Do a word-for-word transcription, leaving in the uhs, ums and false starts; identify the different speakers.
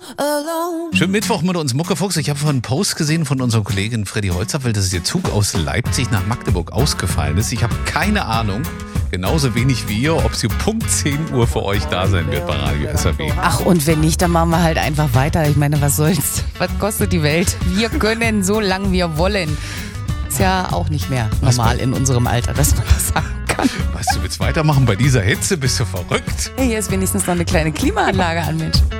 Speaker 1: alone.
Speaker 2: Schönen Mittwoch mit uns, Muckefuchs. Ich habe vorhin einen Post gesehen von unserer Kollegin Freddy Holzapfel, dass der Zug aus Leipzig nach Magdeburg ausgefallen ist. Ich habe keine Ahnung, genauso wenig wie ihr, ob sie Punkt zehn Uhr für euch da sein wird bei Radio S R B.
Speaker 3: Ach, und wenn nicht, dann machen wir halt einfach weiter. Ich meine, was soll's? Was kostet die Welt? Wir können so lange wir wollen. Ist ja auch nicht mehr normal in unserem Alter, dass man das sagen kann.
Speaker 2: Was, du willst weitermachen bei dieser Hitze? Bist du verrückt?
Speaker 3: Hey, hier ist wenigstens noch eine kleine Klimaanlage an, Mensch.